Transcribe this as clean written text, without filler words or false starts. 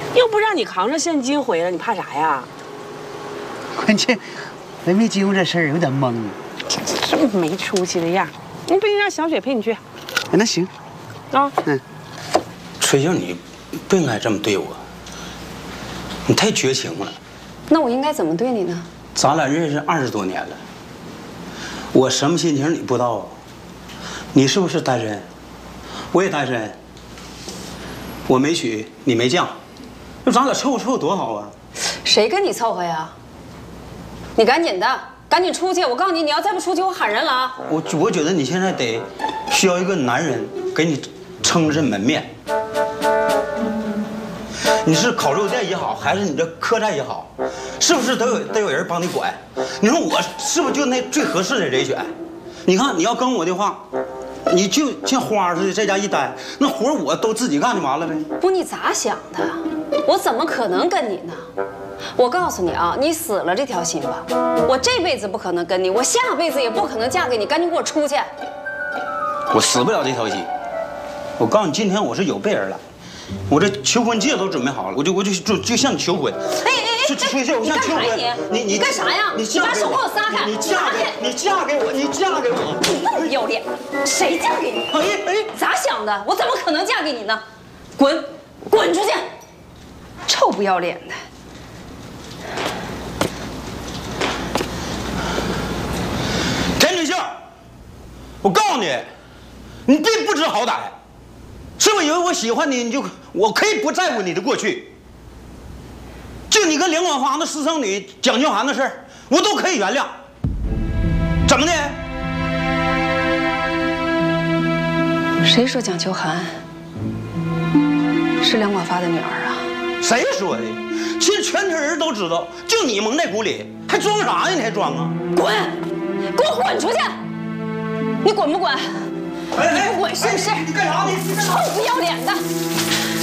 又不让你扛着现金回来，你怕啥呀？ 关键我没经过这事儿，有点懵。 这么没出息的样，你不行让小雪陪你去。 那行。 啊， 翠秀，你不应该这么对我，你太绝情了。 那我应该怎么对你呢？ 咱俩认识20多年了，我什么心情你不知道啊？你是不是单身？我也单身。我没娶，你没嫁，那咱俩凑合凑合多好啊！ 谁跟你凑合呀？你赶紧的，赶紧出去！我告诉你，你要再不出去，我喊人了啊！ 我觉得你现在得需要一个男人给你撑这门面。你是烤肉店也好，还是你这客栈也好，是不是得有人帮你管？你说我是不是就那最合适的人选？你看你要跟我的话，你就像花似的，在家一待，那活我都自己干就完了呗。 不，你咋想的？我怎么可能跟你呢？我告诉你啊，你死了这条心吧，我这辈子不可能跟你，我下辈子也不可能嫁给你，赶紧给我出去！ 我死不了这条心。我告诉你，今天我是有备而来，我这求婚戒都准备好了，我就向你求婚。翠秀，我向你求婚。 你干啥呀？你把手给我撒开！ 你嫁给我！ 不要脸！谁嫁给你？ 哎， 咋想的？我怎么可能嫁给你呢？滚出去！臭不要脸的！ 田翠秀，我告诉你，你并不知好歹。是不是以为我喜欢你，我可以不在乎你的过去？就你跟梁广华那私生女蒋秋涵的事儿，我都可以原谅。怎么的？ 谁说蒋秋涵是梁广发的女儿啊？ 谁说的？其实全村人都知道，就你蒙在鼓里，还装啥呀？你还装啊？ 滚！给我滚出去！你滚不滚？你不滚是不是？ 你干啥？你臭不要脸的！